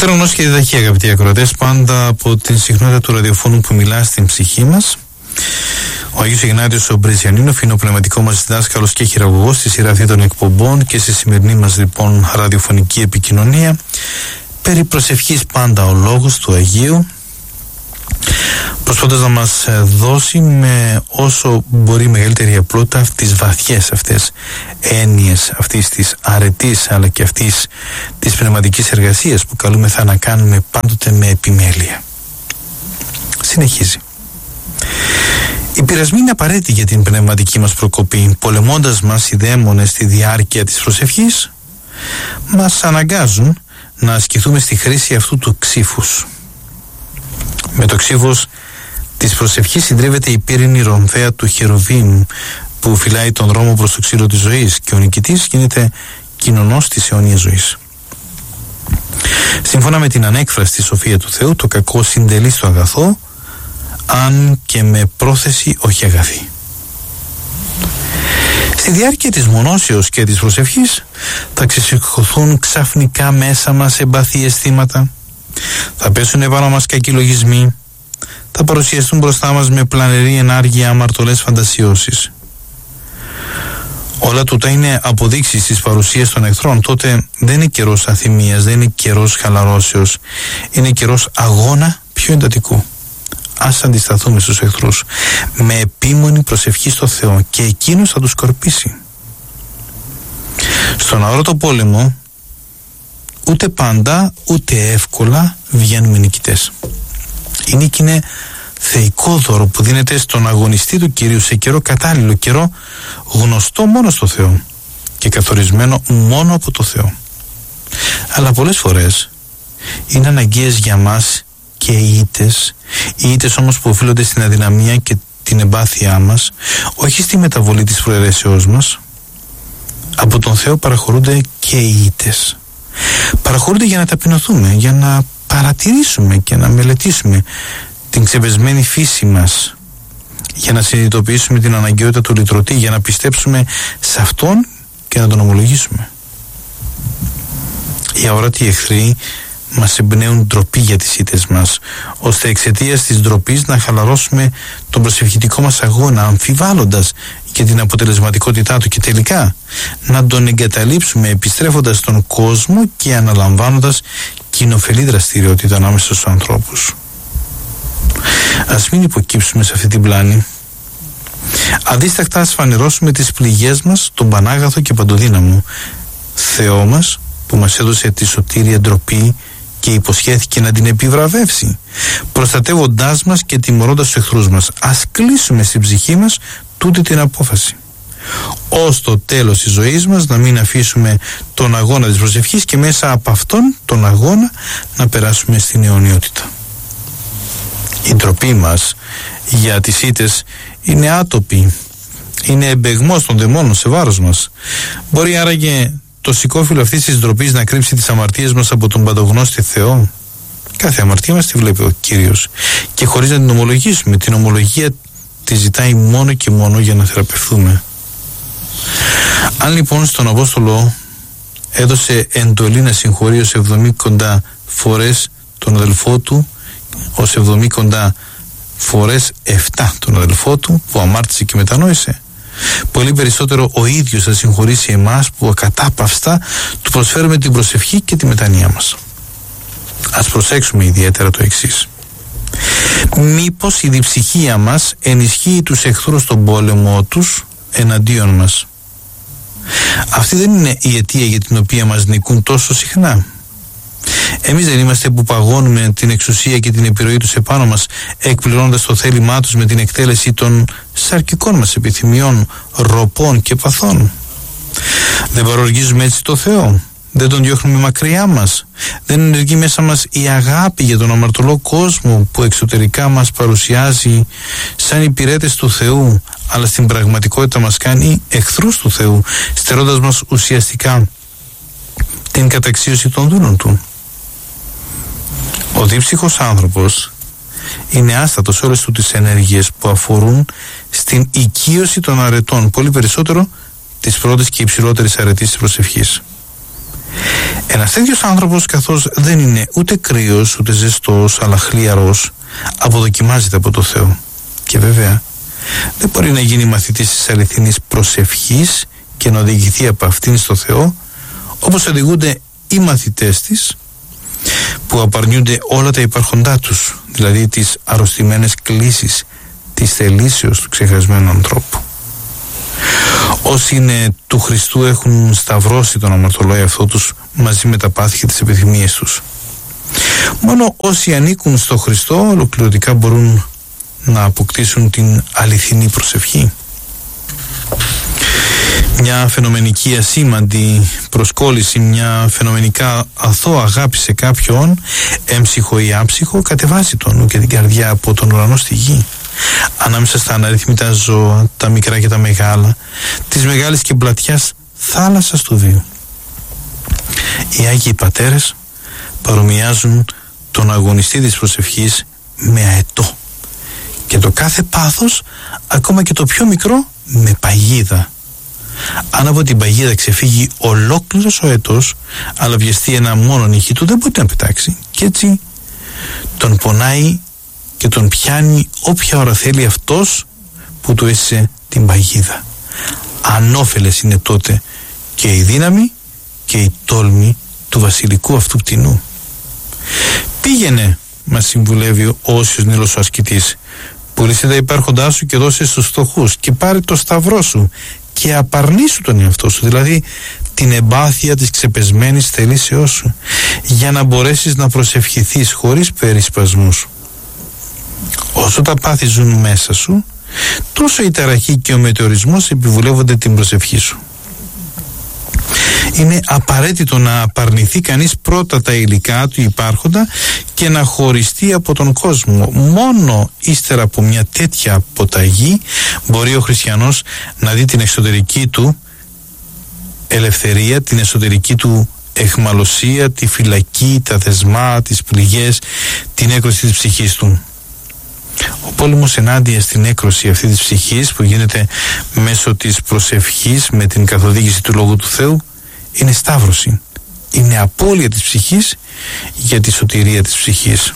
Φέρω γνώση και διδαχή, αγαπητοί ακροατές, πάντα από την συχνότητα του ραδιοφώνου που μιλά στην ψυχή μας. Ο Άγιος Ιγνάτιος ο Μπριζιανίνοφ είναι ο πνευματικό μας διδάσκαλος και χειραγωγός στη σειρά αυτή των εκπομπών και στη σημερινή μας λοιπόν ραδιοφωνική επικοινωνία. Περί προσευχής πάντα ο λόγος του Αγίου, προσπαθώντας να μας δώσει με όσο μπορεί μεγαλύτερη απλότητα τις βαθιές αυτές έννοιες αυτής της αρετής αλλά και αυτής της πνευματικής εργασίας που καλούμεθα να κάνουμε πάντοτε με επιμέλεια. Συνεχίζει. Η πειρασμή είναι απαραίτητη για την πνευματική μας προκοπή. Πολεμώντας μας οι δαίμονες στη διάρκεια της προσευχής, μας αναγκάζουν να ασκηθούμε στη χρήση αυτού του ξύφους. Με το ξύφος της προσευχής συντρίβεται η πύρινη ρομφαία του Χερουβίμ που φυλάει τον δρόμο προς το ξύλο της ζωής και ο νικητής γίνεται κοινωνός της αιώνιας ζωής. Σύμφωνα με την ανέκφραστη σοφία του Θεού, το κακό συντελεί στο αγαθό, αν και με πρόθεση όχι αγαθή. Στη διάρκεια της μονώσεως και της προσευχής θα ξεσηκωθούν ξαφνικά μέσα μας εμπαθή αισθήματα, θα πέσουν επάνω μας κακοί λογισμοί, θα παρουσιαστούν μπροστά μας με πλανερή ενάργεια αμαρτωλές φαντασιώσεις. Όλα τούτα είναι αποδείξεις της παρουσίας των εχθρών. Τότε δεν είναι καιρός αθυμίας, δεν είναι καιρός χαλαρώσεως, είναι καιρός αγώνα πιο εντατικού. Ας αντισταθούμε στους εχθρούς με επίμονη προσευχή στο Θεό και εκείνος θα τους σκορπίσει. Στον αόρατο πόλεμο ούτε πάντα ούτε εύκολα βγαίνουμε νικητές. Η νίκη είναι θεϊκό δώρο που δίνεται στον αγωνιστή του Κυρίου σε καιρό κατάλληλο, καιρό γνωστό μόνο στο Θεό και καθορισμένο μόνο από το Θεό. Αλλά πολλές φορές είναι αναγκαίες για μας και οι ήττες όμως που οφείλονται στην αδυναμία και την εμπάθειά μας, όχι στη μεταβολή της προαιρέσεώς μας. Από τον Θεό παραχωρούνται και οι ήττες. Παραχωρούνται για να ταπεινωθούμε, για να παρατηρήσουμε και να μελετήσουμε την ξεπεσμένη φύση μας, για να συνειδητοποιήσουμε την αναγκαιότητα του λυτρωτή, για να πιστέψουμε σε Αυτόν και να τον ομολογήσουμε. Οι αόρατοι εχθροί μας εμπνέουν ντροπή για τις ήττες μας, ώστε εξαιτίας της ντροπής να χαλαρώσουμε τον προσευχητικό μας αγώνα, αμφιβάλλοντας για την αποτελεσματικότητά του και τελικά να τον εγκαταλείψουμε επιστρέφοντας στον κόσμο και αναλαμβάνοντας κοινοφελή δραστηριότητα ανάμεσα στους ανθρώπους. Ας μην υποκύψουμε σε αυτή την πλάνη. Αντίστακτα ας φανερώσουμε τις πληγές μας τον Πανάγαθο και Παντοδύναμο Θεό μας που μας έδωσε τη σωτήρια ντροπή και υποσχέθηκε να την επιβραβεύσει, προστατεύοντάς μας και τιμωρώντας τους εχθρούς μας. Ας κλείσουμε στην ψυχή μας τούτη την απόφαση, ως το τέλος της ζωής μας να μην αφήσουμε τον αγώνα της προσευχής και μέσα από αυτόν τον αγώνα να περάσουμε στην αιωνιότητα. Η ντροπή μας για τις ήττες είναι άτοπη, είναι εμπεγμός των δαιμόνων σε βάρος μας. Μπορεί άραγε το σηκώφυλλο αυτής της ντροπής να κρύψει τις αμαρτίες μας από τον παντογνώστη Θεό? Κάθε αμαρτία μας τη βλέπει ο Κύριος και χωρίς να την ομολογήσουμε. Την ομολογία τη ζητάει μόνο και μόνο για να θεραπευθούμε. Αν λοιπόν στον Απόστολο έδωσε εντολή να συγχωρεί ως 70 φορές τον αδελφό του, ως 70 φορές 7 τον αδελφό του που αμάρτησε και μετανόησε, πολύ περισσότερο ο ίδιος θα συγχωρήσει εμάς που ακατάπαυστα του προσφέρουμε την προσευχή και τη μετάνοια μας. Ας προσέξουμε ιδιαίτερα το εξής. Μήπως η διψυχία μας ενισχύει τους εχθρούς στον πόλεμο τους εναντίον μας? Αυτή δεν είναι η αιτία για την οποία μας νικούν τόσο συχνά. Εμείς δεν είμαστε που παγώνουμε την εξουσία και την επιρροή τους επάνω μας, εκπληρώνοντας το θέλημά τους με την εκτέλεση των σαρκικών μας επιθυμιών, ροπών και παθών? Δεν παροργίζουμε έτσι το Θεό? Δεν τον διώχνουμε μακριά μας? Δεν ενεργεί μέσα μας η αγάπη για τον αμαρτωλό κόσμο που εξωτερικά μας παρουσιάζει σαν υπηρέτες του Θεού, αλλά στην πραγματικότητα μας κάνει εχθρούς του Θεού, στερώντας μας ουσιαστικά την καταξίωση των δούλων του? Ο δύψυχος άνθρωπος είναι άστατος σε όλες του τις ενέργειες που αφορούν στην οικείωση των αρετών, πολύ περισσότερο τις πρώτες και υψηλότερες αρετής της προσευχής. Ένας τέτοιος άνθρωπος, καθώς δεν είναι ούτε κρύος ούτε ζεστός αλλά χλιαρός, αποδοκιμάζεται από το Θεό. Και βέβαια δεν μπορεί να γίνει μαθητής της αληθινής προσευχής και να οδηγηθεί από αυτήν στο Θεό, όπως οδηγούνται οι μαθητές της που απαρνιούνται όλα τα υπάρχοντά τους, δηλαδή τις αρρωστημένες κλίσεις της θελήσεως του ξεχασμένου ανθρώπου. Όσοι είναι του Χριστού έχουν σταυρώσει τον αμαρτωλό εαυτό τους μαζί με τα πάθη και τις επιθυμίες τους. Μόνο όσοι ανήκουν στο Χριστό ολοκληρωτικά μπορούν να αποκτήσουν την αληθινή προσευχή. Μια φαινομενική ασήμαντη προσκόλληση, μια φαινομενικά αθώα αγάπη σε κάποιον, έμψυχο ή άψυχο, κατεβάζει τον νου και την καρδιά από τον ουρανό στη γη. Ανάμεσα στα αναρρυθμίτα ζώα, τα μικρά και τα μεγάλα, της μεγάλης και πλατιάς θάλασσας του βίου. Οι Άγιοι Πατέρες παρομοιάζουν τον αγωνιστή της προσευχής με αετό και το κάθε πάθος, ακόμα και το πιο μικρό, με παγίδα. Αν από την παγίδα ξεφύγει ολόκληρος ο αετός, αλλά βιαστεί ένα μόνο νύχι του, δεν μπορεί να πετάξει, και έτσι τον πονάει και τον πιάνει όποια ώρα θέλει αυτός που του έσυσε την παγίδα. Ανώφελες είναι τότε και η δύναμη και η τόλμη του βασιλικού αυτού κτηνού. Πήγαινε, μας συμβουλεύει ο όσιος Νήλος ο ασκητής, πουλήσε τα υπάρχοντά σου και δώσε στους φτωχούς και πάρε το σταυρό σου και απαρνήσου τον εαυτό σου, δηλαδή την εμπάθεια της ξεπεσμένης θελήσεώς σου, για να μπορέσεις να προσευχηθείς χωρίς περισπασμούς. Όσο τα πάθη ζουν μέσα σου, τόσο η ταραχή και ο μετεωρισμός επιβουλεύονται την προσευχή σου. Είναι απαραίτητο να απαρνηθεί κανείς πρώτα τα υλικά του υπάρχοντα και να χωριστεί από τον κόσμο. Μόνο ύστερα από μια τέτοια αποταγή μπορεί ο χριστιανός να δει την εξωτερική του ελευθερία, την εσωτερική του εχμαλωσία, τη φυλακή, τα δεσμά, τις πληγές, την έκρωση της ψυχής του. Ο πόλεμος ενάντια στην έκρωση αυτή της ψυχής που γίνεται μέσω της προσευχής με την καθοδήγηση του Λόγου του Θεού είναι σταύρωση. Είναι απώλεια της ψυχής για τη σωτηρία της ψυχής.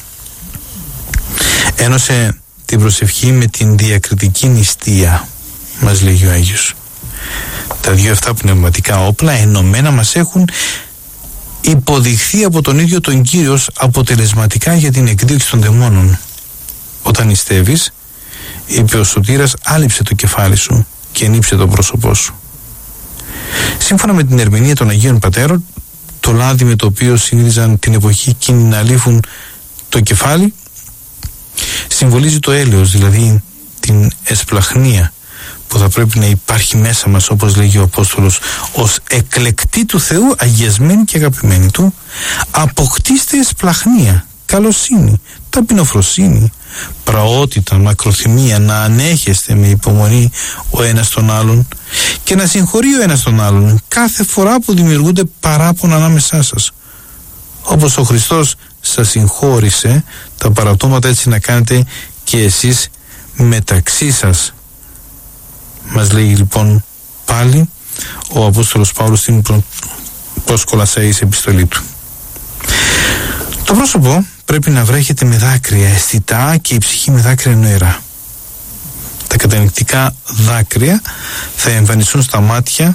Ένωσε την προσευχή με την διακριτική νηστεία, μας λέγει ο Άγιος. Τα δύο αυτά πνευματικά όπλα ενωμένα μας έχουν υποδειχθεί από τον ίδιο τον Κύριο αποτελεσματικά για την εκδίωξη των δαιμόνων. Όταν νηστεύεις, είπε ο Σωτήρας, άλυψε το κεφάλι σου και ενύψε το πρόσωπό σου. Σύμφωνα με την ερμηνεία των Αγίων Πατέρων, το λάδι με το οποίο συνήθιζαν την εποχή εκείνη να λύφουν το κεφάλι συμβολίζει το έλεος, δηλαδή την εσπλαχνία που θα πρέπει να υπάρχει μέσα μας, όπως λέγει ο Απόστολος, ως εκλεκτοί του Θεού, αγιασμένοι και αγαπημένοι του. Αποκτήστε εσπλαχνία, καλοσύνη, ταπεινοφροσύνη, πραότητα, μακροθυμία, να ανέχεστε με υπομονή ο ένας τον άλλον και να συγχωρεί ο ένας τον άλλον κάθε φορά που δημιουργούνται παράπονα ανάμεσά σας. Όπως ο Χριστός σας συγχώρησε τα παραπτώματα, έτσι να κάνετε και εσείς μεταξύ σας, μας λέγει λοιπόν πάλι ο Απόστολος Παύλος στην προς Κολασσαείς επιστολή του. Το πρόσωπο πρέπει να βρέχεται με δάκρυα αισθητά και η ψυχή με δάκρυα νοερά. Τα κατανυκτικά δάκρυα θα εμφανιστούν στα μάτια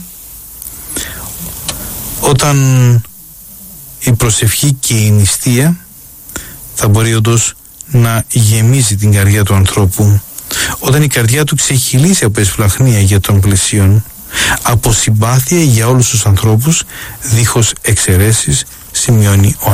όταν η προσευχή και η νηστεία θα μπορεί όντως να γεμίζει την καρδιά του ανθρώπου, όταν η καρδιά του ξεχυλήσει από εσπλαχνία για τον πλησίον, από συμπάθεια για όλους τους ανθρώπους, δίχως εξαιρέσεις, σημειώνει ο